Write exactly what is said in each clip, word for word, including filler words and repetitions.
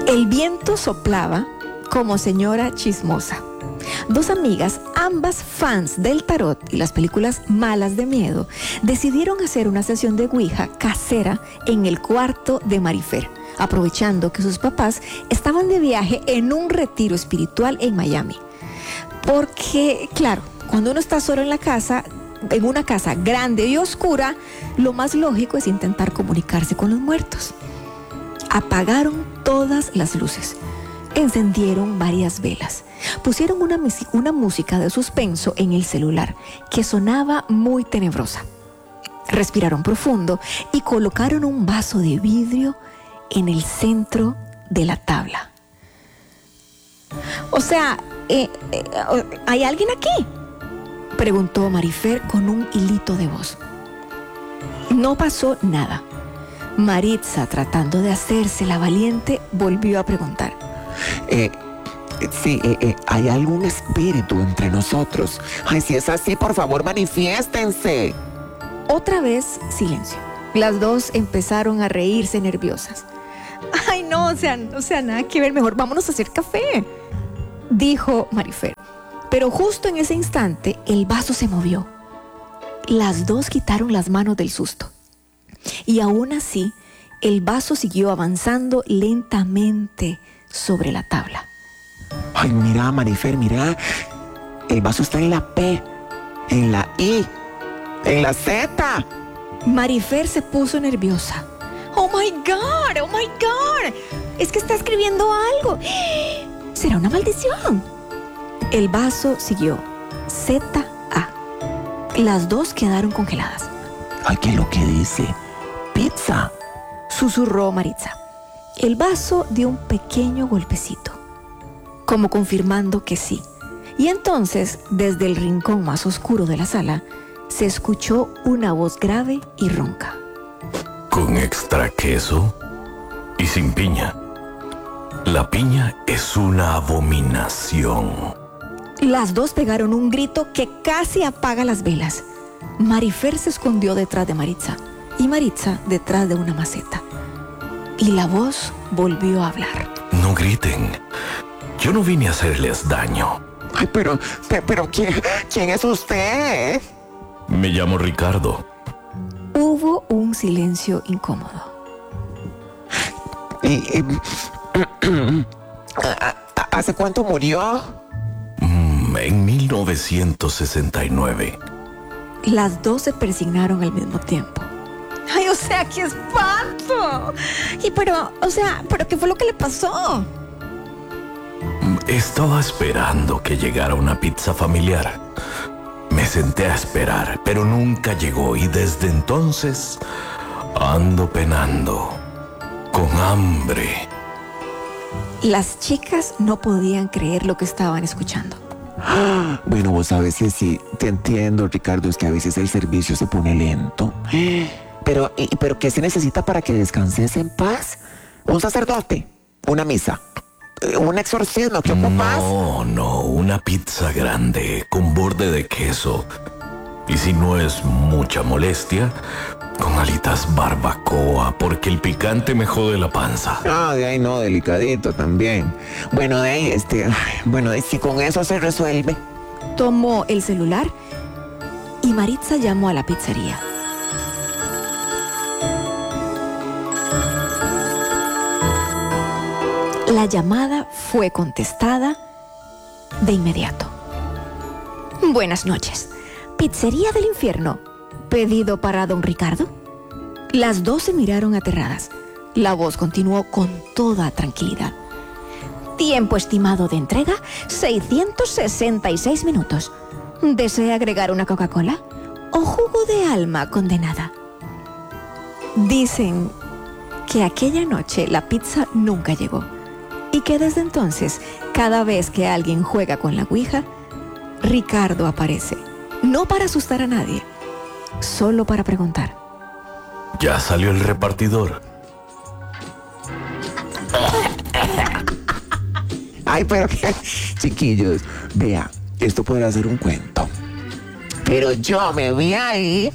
El viento soplaba como señora chismosa. Dos amigas, ambas fans del tarot y las películas malas de miedo, decidieron hacer una sesión de Ouija casera en el cuarto de Marifer, aprovechando que sus papás estaban de viaje en un retiro espiritual en Miami. Porque, claro, cuando uno está solo en la casa, en una casa grande y oscura, lo más lógico es intentar comunicarse con los muertos. Apagaron todas las luces, encendieron varias velas, pusieron una, una música de suspenso en el celular que sonaba muy tenebrosa. Respiraron profundo y colocaron un vaso de vidrio en el centro de la tabla. O sea, eh, eh, ¿hay alguien aquí?, preguntó Marifer con un hilito de voz. No pasó nada. Maritza, tratando de hacerse la valiente, volvió a preguntar. Eh, sí, eh, eh, ¿hay algún espíritu entre nosotros? Ay, si es así, por favor, manifiéstense. Otra vez, silencio. Las dos empezaron a reírse nerviosas. Ay, no, o sea, o sea, nada que ver, mejor vámonos a hacer café, dijo Marifer. Pero justo en ese instante, el vaso se movió. Las dos quitaron las manos del susto. Y aún así, el vaso siguió avanzando lentamente sobre la tabla. Ay, mira, Marifer, mira. El vaso está en la P, en la I, en la Z. Marifer se puso nerviosa. Oh my God, oh my God. Es que está escribiendo algo. ¿Será una maldición? El vaso siguió. Z A. Las dos quedaron congeladas. Ay, ¿qué es lo que dice? Pizza, susurró Maritza. El vaso dio un pequeño golpecito, como confirmando que sí. Y entonces, desde el rincón más oscuro de la sala, se escuchó una voz grave y ronca. ¿Con extra queso y sin piña? La piña es una abominación. Las dos pegaron un grito que casi apaga las velas. Marifer se escondió detrás de Maritza y Maritza detrás de una maceta. Y la voz volvió a hablar. No griten. Yo no vine a hacerles daño. Ay, pero, pero, ¿quién, quién es usted? Me llamo Ricardo. Hubo un silencio incómodo. ¿Y, y, ¿Hace cuánto murió? Mm, en mil novecientos sesenta y nueve. Las dos se persignaron al mismo tiempo. Ay, o sea, qué espanto. Y pero, o sea, ¿pero qué fue lo que le pasó? Estaba esperando que llegara una pizza familiar. Me senté a esperar, pero nunca llegó y desde entonces ando penando, con hambre. Las chicas no podían creer lo que estaban escuchando. Bueno, vos sabes que sí, te entiendo, Ricardo, es que a veces el servicio se pone lento. Pero, pero ¿qué se necesita para que descanses en paz? ¿Un sacerdote? ¿Una misa? ¿Un exorcismo? ¿Qué ocupas? No, no, una pizza grande con borde de queso. Y si no es mucha molestia, con alitas barbacoa, porque el picante me jode la panza. Ah, de ahí no, delicadito también. Bueno, de ahí, este, bueno, de, si con eso se resuelve. Tomó el celular y Maritza llamó a la pizzería. La llamada fue contestada de inmediato. Buenas noches. Pizzería del Infierno. ¿Pedido para don Ricardo? Las dos se miraron aterradas. La voz continuó con toda tranquilidad. Tiempo estimado de entrega, seiscientos sesenta y seis minutos. ¿Desea agregar una Coca-Cola? ¿O jugo de alma condenada? Dicen que aquella noche la pizza nunca llegó. Y que desde entonces, cada vez que alguien juega con la Ouija, Ricardo aparece. No para asustar a nadie, solo para preguntar. ¿Ya salió el repartidor? Ay, pero qué, chiquillos, vea, esto podrá ser un cuento. Pero yo me vi ahí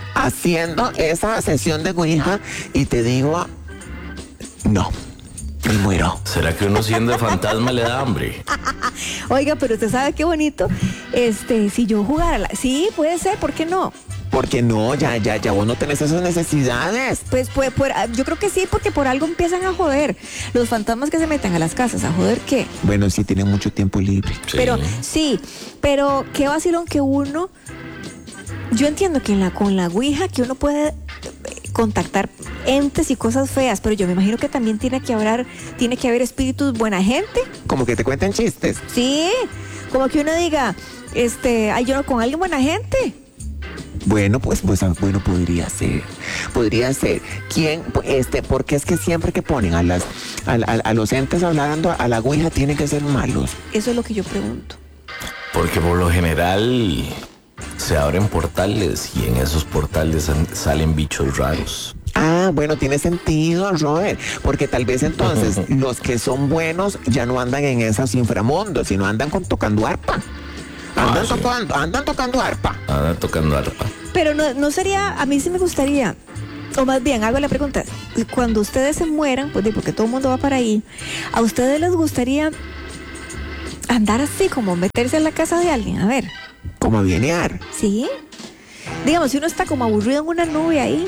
haciendo esa sesión de Ouija y te digo, no. Me muero. ¿Será que uno siendo fantasma le da hambre? Oiga, pero usted sabe qué bonito. Este, si yo jugara, la... sí, puede ser, ¿por qué no? Porque no, ya, ya, ya vos no tenés esas necesidades. Pues, pues, pues, yo creo que sí, porque por algo empiezan a joder. Los fantasmas que se meten a las casas, ¿a joder qué? Bueno, sí, tienen mucho tiempo libre. Sí. Pero, sí, pero qué vacilón que uno... Yo entiendo que en la, con la Ouija que uno puede contactar entes y cosas feas, pero yo me imagino que también tiene que haber, tiene que haber espíritus buena gente. Como que te cuentan chistes. Sí, como que uno diga, este, ay, yo no con alguien buena gente. Bueno, pues, pues, ah, bueno, podría ser. Podría ser. ¿Quién, este, porque es que siempre que ponen a las, a, a, a los entes hablando a la Ouija tienen que ser malos? Eso es lo que yo pregunto. Porque por lo general se abren portales y en esos portales san- salen bichos raros. Ah, bueno, tiene sentido, Robert, porque tal vez entonces los que son buenos ya no andan en esos inframundos, sino andan con tocando arpa. Andan Ah, sí. tocando, andan tocando arpa. Andan tocando arpa. Pero no, no sería, a mí sí me gustaría, o más bien, hago la pregunta, cuando ustedes se mueran, pues porque todo el mundo va para ahí, ¿a ustedes les gustaría andar así, como meterse en la casa de alguien? A ver, Como a vienear. ¿sí? Digamos, si uno está como aburrido en una nube ahí,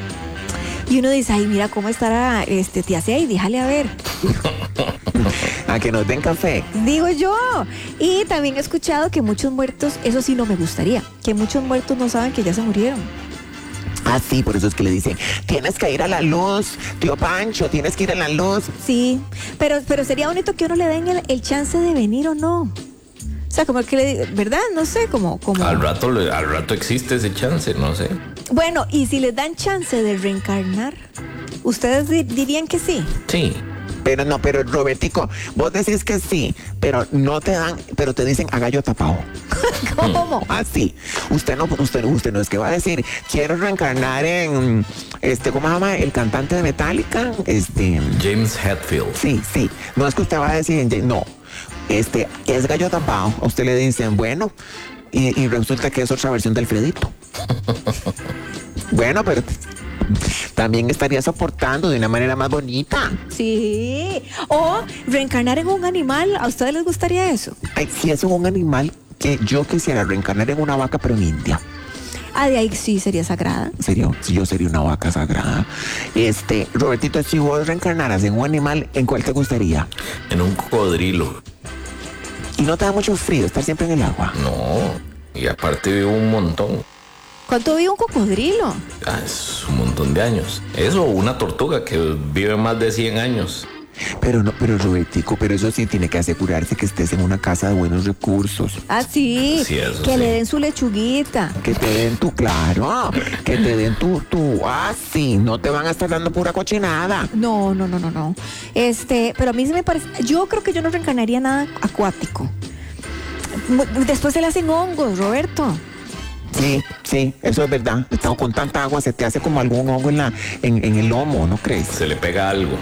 y uno dice, ay, mira cómo estará este tía Cey, déjale a ver. A que nos den café. Digo yo. Y también he escuchado que muchos muertos, eso sí no me gustaría, que muchos muertos no saben que ya se murieron. Ah, sí, por eso es que le dicen, tienes que ir a la luz, tío Pancho, tienes que ir a la luz. Sí, pero, pero sería bonito que uno le den el, el chance de venir o no. O sea, como que le, ¿verdad? No sé, como, como. Al rato, le- al rato existe ese chance, no sé. Bueno, y si les dan chance de reencarnar, ¿ustedes di- dirían que sí? Sí. Pero no, pero Robertico, vos decís que sí, pero no te dan, pero te dicen a gallo tapado. ¿Cómo? Así. Usted no, usted, usted no es que va a decir, quiero reencarnar en, este, ¿cómo se llama? El cantante de Metallica, este. James Hetfield. Sí, sí. No es que usted va a decir, no. Este, es gallo tapado. A usted le dicen, bueno, y, y resulta que es otra versión del Alfredito. Bueno, pero también estaría soportando de una manera más bonita. Sí. O reencarnar en un animal, ¿a ustedes les gustaría eso? Ay, si es un animal que yo quisiera reencarnar en una vaca, pero en India. Ah, de ahí sí sería sagrada. En serio, si yo sería una vaca sagrada. Este, Robertito, si vos reencarnaras en un animal, ¿en cuál te gustaría? En un cocodrilo. Y no te da mucho frío estar siempre en el agua. No. Y aparte vivo un montón. ¿Cuánto vive un cocodrilo? Ah, es un montón de años. Eso, una tortuga que vive más de cien años. Pero no, pero Robertico, pero eso sí tiene que asegurarse que estés en una casa de buenos recursos. Ah, sí. Sí, eso que sí. le den su lechuguita. Que te den tu, claro, que te den tu, tu, ah, sí, no te van a estar dando pura cochinada. No, no, no, no, no. Este, pero a mí sí me parece, yo creo que yo no reencarnaría nada acuático. Mu- Después se le hacen hongos, Roberto. Sí, sí, eso es verdad. Estamos con tanta agua, se te hace como algún hongo en, la, en, en el lomo, ¿no crees? Se le pega algo.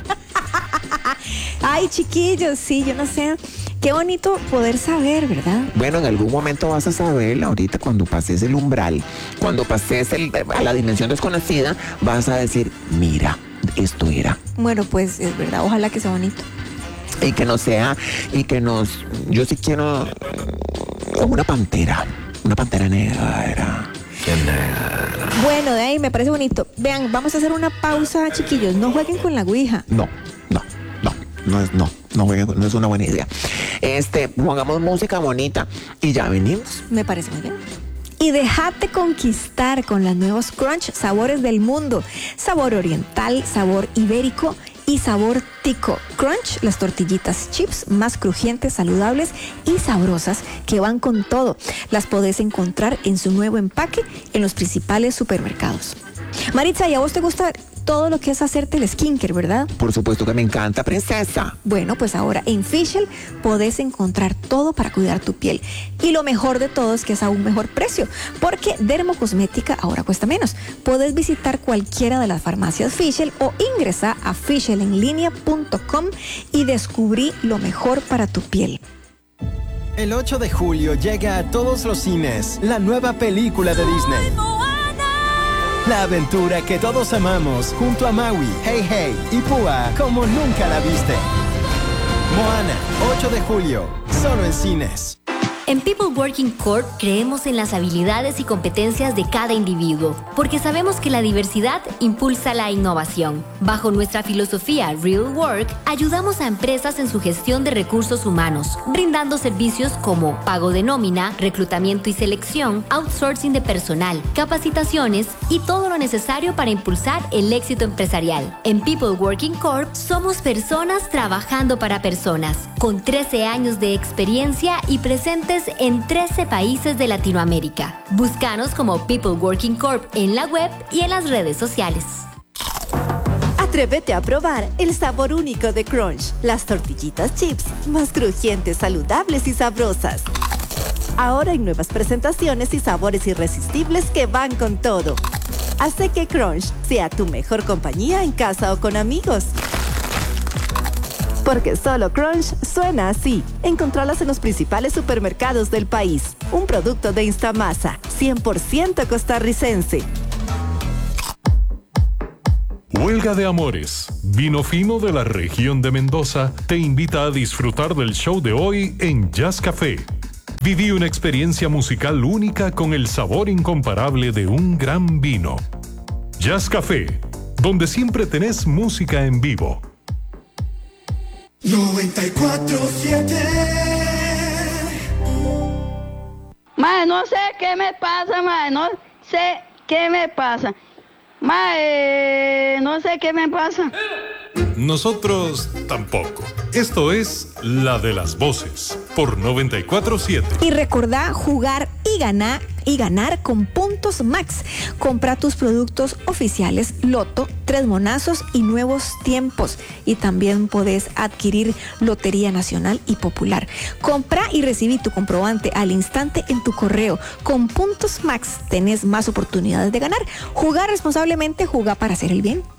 Ay, chiquillos, sí, yo no sé. Qué bonito poder saber, ¿verdad? Bueno, en algún momento vas a saber, ahorita cuando pases el umbral, cuando pases el- a la dimensión desconocida, vas a decir, mira, esto era. Bueno, pues es verdad, ojalá que sea bonito. Y que no sea, y que nos, yo sí quiero eh, una pantera, una pantera negra. Qué negra. Bueno, de ahí me parece bonito. Vean, vamos a hacer una pausa, chiquillos. No jueguen con la Ouija. No, no, no, no es, no, no, no es una buena idea. Este, pongamos música bonita y ya venimos. Me parece muy bien. Y déjate conquistar con los nuevos Crunch sabores del mundo. Sabor oriental, sabor ibérico y sabor tico. Crunch, las tortillitas chips más crujientes, saludables y sabrosas que van con todo. Las podés encontrar en su nuevo empaque en los principales supermercados. Maritza, ¿y a vos te gusta todo lo que es hacerte el skincare, verdad? Por supuesto que me encanta, princesa. Bueno, pues ahora en Fischl podés encontrar todo para cuidar tu piel. Y lo mejor de todo es que es a un mejor precio, porque dermocosmética ahora cuesta menos. Podés visitar cualquiera de las farmacias Fischl o ingresa a fischl en línea punto com y descubrí lo mejor para tu piel. El ocho de julio llega a todos los cines la nueva película de Disney. La aventura que todos amamos junto a Maui, Hey Hey y Púa como nunca la viste. Moana, ocho de julio, solo en cines. En People Working Corp creemos en las habilidades y competencias de cada individuo, porque sabemos que la diversidad impulsa la innovación. Bajo nuestra filosofía Real Work, ayudamos a empresas en su gestión de recursos humanos, brindando servicios como pago de nómina, reclutamiento y selección, outsourcing de personal, capacitaciones y todo lo necesario para impulsar el éxito empresarial. En People Working Corp somos personas trabajando para personas, con trece años de experiencia y presentes en trece países de Latinoamérica. Búscanos como People Working Corp en la web y en las redes sociales. Atrévete a probar el sabor único de Crunch, las tortillitas chips más crujientes, saludables y sabrosas. Ahora hay nuevas presentaciones y sabores irresistibles que van con todo. Hace que Crunch sea tu mejor compañía en casa o con amigos. Porque solo Crunch suena así. Encontralas en los principales supermercados del país. Un producto de Instamasa, cien por ciento costarricense. Huelga de Amores, vino fino de la región de Mendoza, te invita a disfrutar del show de hoy en Jazz Café. Viví una experiencia musical única con el sabor incomparable de un gran vino. Jazz Café, donde siempre tenés música en vivo. noventa y cuatro siete. Mae, no sé qué me pasa, mae, no sé qué me pasa. Mae, no sé qué me pasa. Nosotros tampoco. Esto es La de las Voces, por noventa y cuatro siete. Y recordá jugar y ganar, y ganar con Puntos Max. Compra tus productos oficiales Loto, Tres Monazos y Nuevos Tiempos. Y también podés adquirir Lotería Nacional y Popular. Compra y recibí tu comprobante al instante en tu correo. Con Puntos Max tenés más oportunidades de ganar. Jugar responsablemente, jugar para hacer el bien.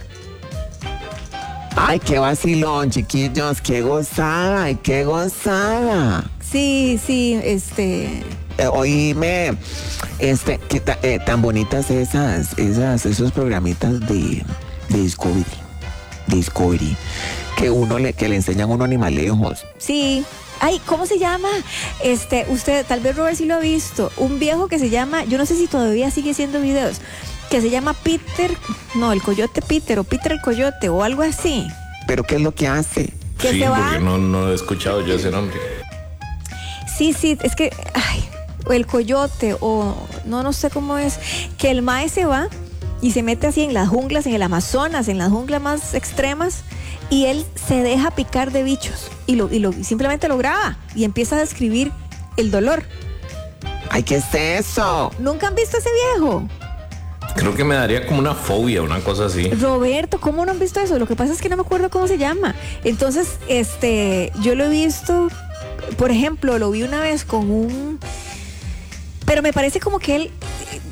Ay, qué vacilón, chiquillos, qué gozada, ay, qué gozada. Sí, sí, este... Eh, oíme, este, qué ta- eh, tan bonitas esas, esas, esos programitas de, de Discovery, Discovery, que uno le, que le enseñan a uno animalejos. Sí. Ay, ¿cómo se llama? Este, usted, tal vez Robert sí lo ha visto. Un viejo que se llama, yo no sé si todavía sigue haciendo videos, que se llama Peter, no, el Coyote Peter o Peter el Coyote o algo así. ¿Pero qué es lo que hace? Que Sí, se va. porque no, no he escuchado yo ese nombre. Sí, sí, es que, ay, o el Coyote o no, no sé cómo es, que el mae se va y se mete así en las junglas, en el Amazonas, en las junglas más extremas y él se deja picar de bichos y lo, y lo y simplemente lo graba y empieza a describir el dolor. Ay, ¿qué es eso? ¿Nunca han visto a ese viejo? Creo que me daría como una fobia, una cosa así. Roberto, ¿cómo no han visto eso? Lo que pasa es que no me acuerdo cómo se llama. Entonces, este, yo lo he visto, por ejemplo, lo vi una vez con un... Pero me parece como que él...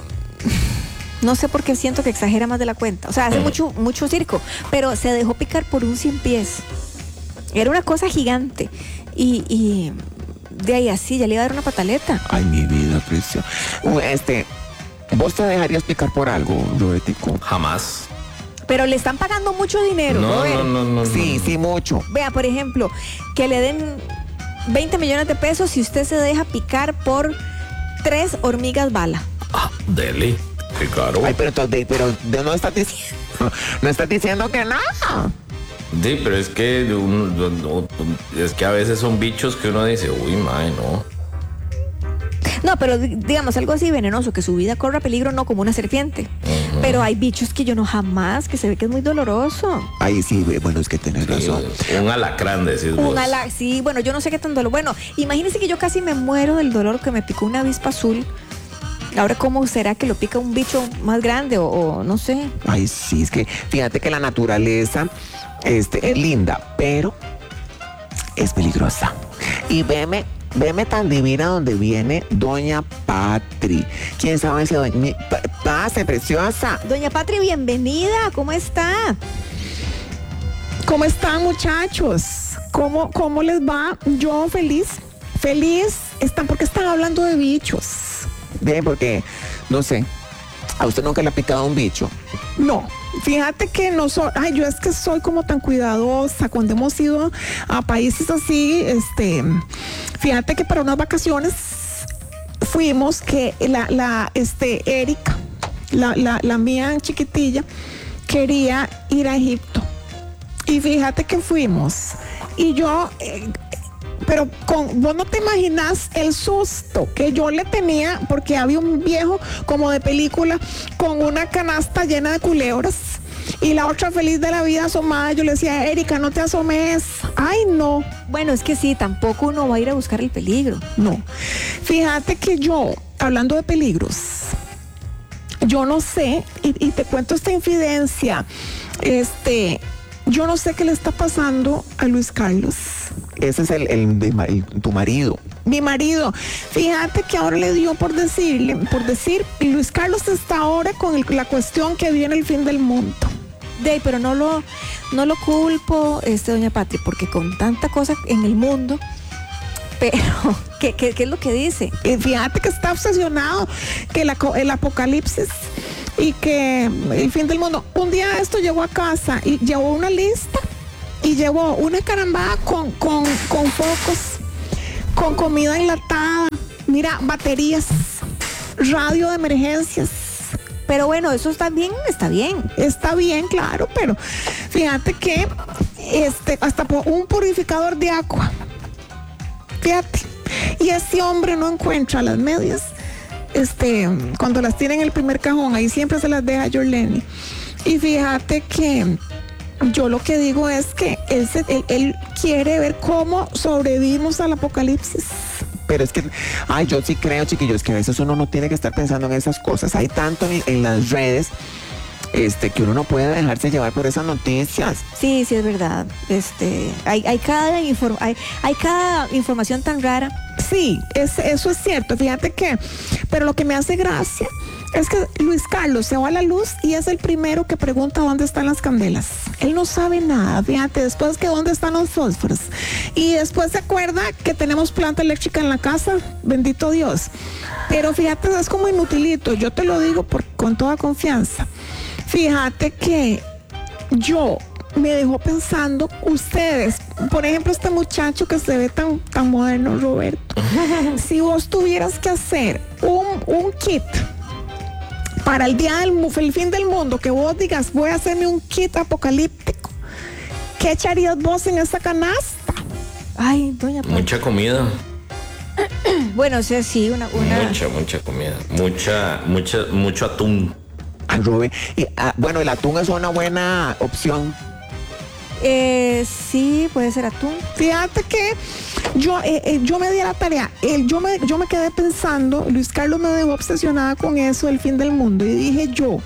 No sé por qué siento que exagera más de la cuenta. O sea, hace mucho, mucho circo, pero se dejó picar por un cien pies. Era una cosa gigante. Y, y de ahí así, ya le iba a dar una pataleta. Ay, mi vida, preciosa. Uh, Este, ¿vos te dejarías picar por algo, Robertico? Jamás. Pero le están pagando mucho dinero, No, Robert. no, no, no. Sí, no. sí, mucho. Vea, por ejemplo, que le den veinte millones de pesos si usted se deja picar por tres hormigas bala. Ah, dele. Qué caro. Ay, pero, entonces, pero de- no estás diciendo, no estás diciendo que nada. Sí, pero es que un- un- un- es que a veces son bichos que uno dice, uy, mae, no. No, pero di- digamos algo así venenoso, que su vida corra peligro, no como una serpiente. Uh-huh. Pero hay bichos que yo no jamás, que se ve que es muy doloroso. Ay, sí, bueno, es que tenés Sí, razón. un alacrán, decís vos. Un ala, sí, bueno, yo no sé qué tan dolor. Bueno, imagínense que yo casi me muero del dolor que me picó una avispa azul. Ahora, ¿cómo será que lo pica un bicho más grande o, o no sé? Ay, sí, es que fíjate que la naturaleza este, es linda, pero es peligrosa. Y veme, veme tan divina donde viene Doña Patri. ¿Quién sabe si doña... mi- pa- Pase, preciosa. Doña Patri, bienvenida, ¿cómo está? ¿Cómo están, muchachos? ¿Cómo, cómo les va? Yo feliz, feliz. Están porque están hablando de bichos. Bien, porque, no sé, ¿A usted nunca le ha picado un bicho? No, fíjate que no soy, ay, yo es que soy como tan cuidadosa cuando hemos ido a países así, este, fíjate que para unas vacaciones fuimos que la, la, este, Erika, la, la, la mía chiquitilla, quería ir a Egipto. Y fíjate que fuimos. Y yo, eh, pero con, vos no te imaginas el susto que yo le tenía, porque había un viejo como de película con una canasta llena de culebras y la otra feliz de la vida asomada. Yo le decía, Erika, no te asomes. Ay, no. Bueno, es que sí, tampoco uno va a ir a buscar el peligro. No. Fíjate que yo, hablando de peligros, yo no sé, y, y te cuento esta infidencia, este, yo no sé qué le está pasando a Luis Carlos. Ese es el, el, el, el tu marido. Mi marido. Fíjate que ahora le dio por decirle, por decir, Luis Carlos está ahora con el, la cuestión que viene el fin del mundo. De, pero no lo, no lo culpo, este, doña Pati, porque con tanta cosa en el mundo, pero, ¿qué, qué, qué es lo que dice? Y fíjate que está obsesionado, que la, el apocalipsis y que el fin del mundo. Un día esto llegó a casa y llevó una lista y llevó una carambada con, con, con focos, con comida enlatada, mira, baterías, radio de emergencias. Pero bueno, eso está bien, está bien. Está bien, claro, pero fíjate que este, hasta un purificador de agua. Fíjate. Y ese hombre no encuentra las medias, este, cuando las tiene en el primer cajón, ahí siempre se las deja Jorleni. Y fíjate que yo lo que digo es que él, se, él, él quiere ver cómo sobrevivimos al apocalipsis. Pero es que, ay, yo sí creo, chiquillos, que a veces uno no tiene que estar pensando en esas cosas. Hay tanto en, en las redes este, que uno no puede dejarse llevar por esas noticias. Sí, sí, es verdad. Este, hay, hay, cada, inform, hay, hay cada información tan rara. Sí, es, eso es cierto. Fíjate que, pero lo que me hace gracia es que Luis Carlos se va a la luz y es el primero que pregunta dónde están las candelas. Él no sabe nada, fíjate, después que dónde están los fósforos. Y después se acuerda que tenemos planta eléctrica en la casa, bendito Dios. Pero fíjate, es como inutilito, yo te lo digo por, con toda confianza. Fíjate que yo me dejó pensando, ustedes, por ejemplo, este muchacho que se ve tan, tan moderno, Roberto, si vos tuvieras que hacer un, un kit para el día del el fin del mundo, que vos digas, voy a hacerme un kit apocalíptico, ¿qué echarías vos en esa canasta? Ay, doña Pati. Mucha comida. Bueno, o sea, sí, una, una... Mucha, mucha comida. Mucha, mucha, mucho atún. Ay, Rubén, y, ah, bueno, el atún es una buena opción. Eh, sí, puede ser atún. Fíjate que yo, eh, eh, yo me di a la tarea, eh, yo, me, yo me quedé pensando, Luis Carlos me dejó obsesionada con eso, el fin del mundo, y dije yo,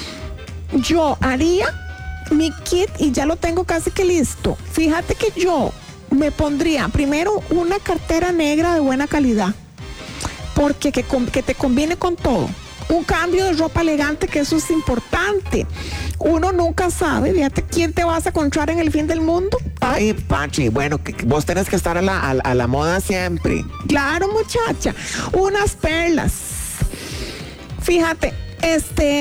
yo haría mi kit y ya lo tengo casi que listo. Fíjate que yo me pondría primero una cartera negra de buena calidad, porque que, que te conviene con todo. Un cambio de ropa elegante, que eso es importante. Uno nunca sabe, fíjate, quién te vas a encontrar en el fin del mundo. Ay, Pachi, bueno, que, que vos tenés que estar a la, a, a la moda siempre. Claro, muchacha. Unas perlas. Fíjate, este,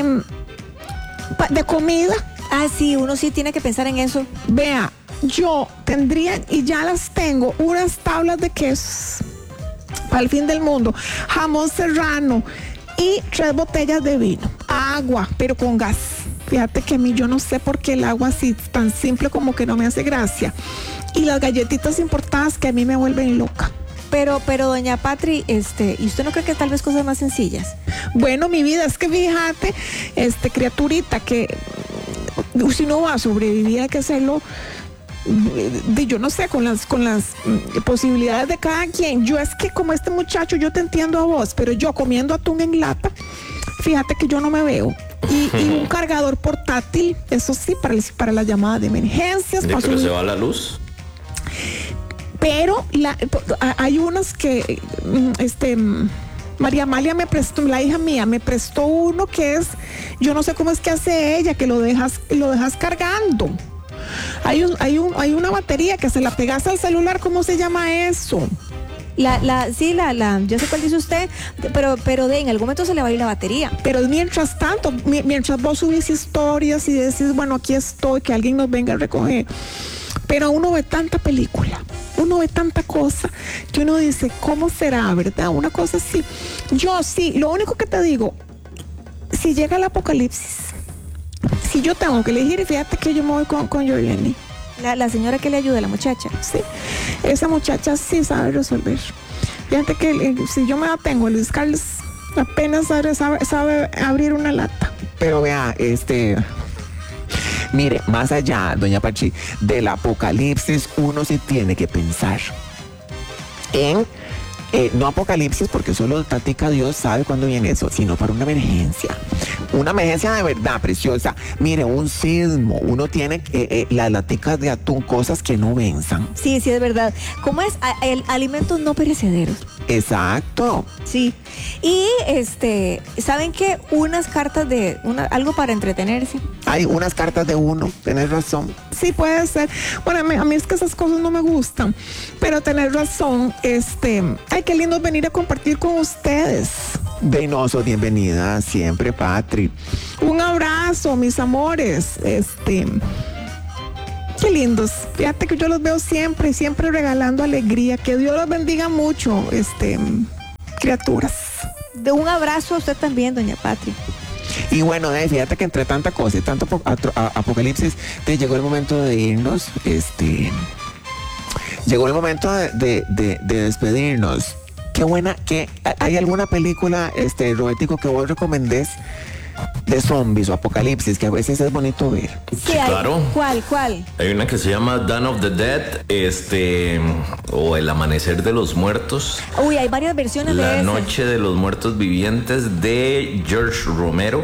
de comida. Ah, sí, uno sí tiene que pensar en eso. Vea, yo tendría, y ya las tengo, unas tablas de quesos para el fin del mundo, jamón serrano y tres botellas de vino, agua, pero con gas. Fíjate que a mí yo no sé por qué el agua así tan simple como que no me hace gracia. Y las galletitas importadas que a mí me vuelven loca. Pero, pero doña Patri, este, ¿y usted no cree que tal vez cosas más sencillas? Bueno, mi vida, es que fíjate, este, criaturita, que si no va a sobrevivir hay que hacerlo, de, yo no sé, con las, con las posibilidades de cada quien. Yo es que como este muchacho, yo te entiendo a vos, pero yo comiendo atún en lata, fíjate que yo no me veo. Y, y un cargador portátil, eso sí, para, el, para las llamadas de emergencias. Sí, pero se va la luz. Pero la, hay unas que, este, María Amalia me prestó, la hija mía, me prestó uno que es, yo no sé cómo es que hace ella, que lo dejas, lo dejas cargando. Hay, un, hay, un, hay una batería que se la pegas al celular, ¿cómo se llama eso? La, la, sí, la, la, yo sé cuál dice usted, pero, pero de en algún momento se le va a ir la batería. Pero mientras tanto, mi, mientras vos subís historias y decís, bueno, aquí estoy, que alguien nos venga a recoger. Pero uno ve tanta película, uno ve tanta cosa, que uno dice, ¿cómo será, verdad? Una cosa así. Yo sí, lo único que te digo, si llega el apocalipsis, si yo tengo que elegir, fíjate que yo me voy con, con Yorleni. La, la señora que le ayuda, la muchacha. Sí, esa muchacha sí sabe resolver. Fíjate que eh, si yo me atengo a Luis Carlos, apenas sabe, sabe, sabe abrir una lata. Pero vea, este... Mire, más allá, doña Pachi, del apocalipsis, uno se tiene que pensar en, eh, no apocalipsis, porque solo Tatica Dios sabe cuándo viene eso, sino para una emergencia. Una emergencia de verdad preciosa. Mire, un sismo, uno tiene eh, eh, las laticas de atún, cosas que no venzan. Sí, sí, es verdad. ¿Cómo es? A, el, alimentos no perecederos. Exacto. Sí. Y este, ¿saben qué? Unas cartas de, una, algo para entretenerse. Hay unas cartas de uno, tenés razón. Sí, puede ser. Bueno, a mí, a mí es que esas cosas no me gustan, pero tenés razón. Este, ay, qué lindo venir a compartir con ustedes. Deinoso, bienvenida siempre, Patri. Un abrazo, mis amores. Este, qué lindos. Fíjate que yo los veo siempre, siempre regalando alegría. Que Dios los bendiga mucho, este, criaturas. De un abrazo a usted también, doña Patri. Y bueno, eh, fíjate que entre tanta cosa y tanto apocalipsis, te llegó el momento de irnos. Este, llegó el momento de, de, de, de despedirnos. Qué buena, que ¿hay alguna película, este, Robertico, que vos recomendés de zombies o apocalipsis, que a veces es bonito ver? Sí, claro. ¿Cuál, cuál? Hay una que se llama Dawn of the Dead, este, o El Amanecer de los Muertos. Uy, hay varias versiones de La ese. Noche de los Muertos Vivientes, de George Romero.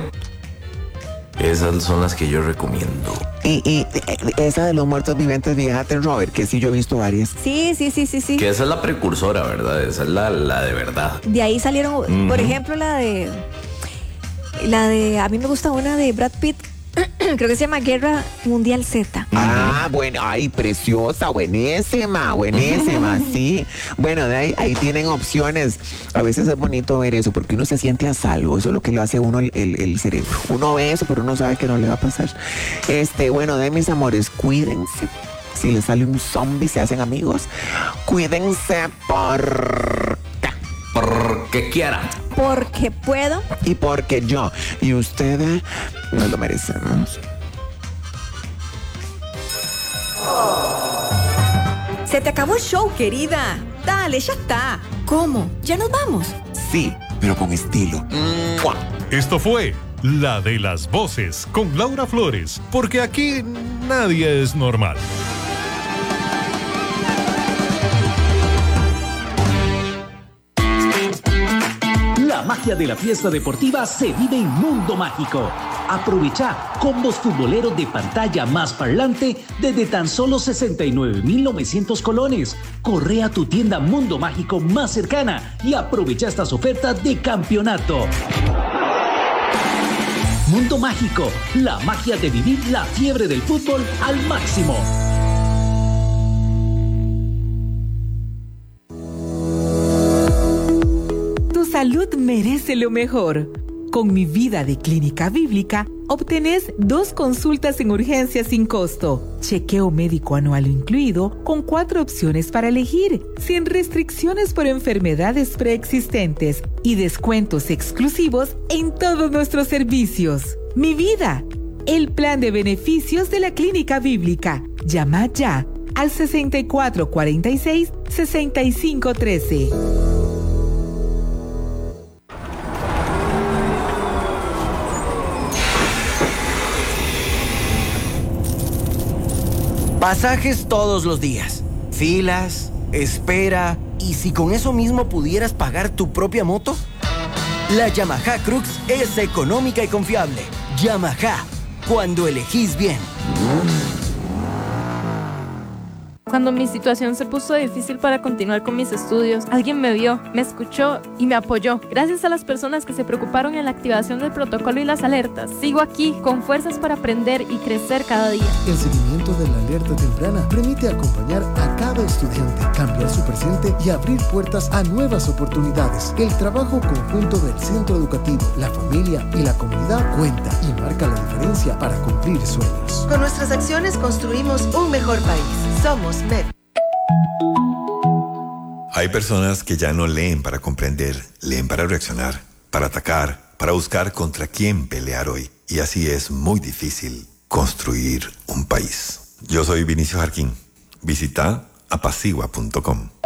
Esas son las que yo recomiendo. Y, y esa de los muertos vivientes, fíjate, Robert, que sí yo he visto varias. Sí, sí, sí, sí, sí. Que esa es la precursora, ¿verdad? Esa es la, la de verdad. De ahí salieron, uh-huh. Por ejemplo, la de... La de... A mí me gusta una de Brad Pitt. Creo que se llama Guerra Mundial Z. Ah, bueno, ay, preciosa, buenísima, buenísima, sí. Bueno, de ahí, ahí tienen opciones. A veces es bonito ver eso, porque uno se siente a salvo. Eso es lo que lo hace uno el, el, el cerebro. Uno ve eso, pero uno sabe que no le va a pasar. Este, bueno, de mis amores, cuídense. Si les sale un zombie, se hacen amigos. Cuídense por... Porque quiera. Porque puedo. Y porque yo. Y ustedes nos lo merecemos. Se te acabó el show, querida. Dale, ya está. ¿Cómo? ¿Ya nos vamos? Sí, pero con estilo. ¡Mua! Esto fue La de las Voces con Laura Flores, porque aquí nadie es normal. La magia de la fiesta deportiva se vive en Mundo Mágico. Aprovecha combos futboleros de pantalla más parlante desde tan solo sesenta y nueve mil novecientos colones. Corre a tu tienda Mundo Mágico más cercana y aprovecha estas ofertas de campeonato. Mundo Mágico, la magia de vivir la fiebre del fútbol al máximo. Tu salud merece lo mejor. Con Mi Vida de Clínica Bíblica, obtenés dos consultas en urgencia sin costo, chequeo médico anual incluido, con cuatro opciones para elegir, sin restricciones por enfermedades preexistentes y descuentos exclusivos en todos nuestros servicios. Mi Vida, el plan de beneficios de la Clínica Bíblica. Llama ya al sesenta y cuatro cuarenta y seis, sesenta y cinco trece. Pasajes todos los días, filas, espera, ¿y si con eso mismo pudieras pagar tu propia moto? La Yamaha Crux es económica y confiable. Yamaha, cuando elegís bien. Cuando mi situación se puso difícil para continuar con mis estudios, alguien me vio, me escuchó y me apoyó. Gracias a las personas que se preocuparon en la activación del protocolo y las alertas, sigo aquí con fuerzas para aprender y crecer cada día. El seguimiento de la alerta temprana permite acompañar a cada estudiante, cambiar su presente y abrir puertas a nuevas oportunidades. El trabajo conjunto del centro educativo, la familia y la comunidad cuenta y marca la diferencia para cumplir sueños. Con nuestras acciones construimos un mejor país. Somos M E P. Hay personas que ya no leen para comprender, leen para reaccionar, para atacar, para buscar contra quién pelear hoy. Y así es muy difícil construir un país. Yo soy Vinicio Jarquín. Visita apacigua punto com.